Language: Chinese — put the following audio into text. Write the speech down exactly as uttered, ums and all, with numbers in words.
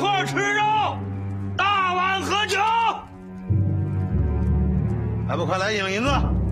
块吃肉，大碗喝酒。还不快来领银子！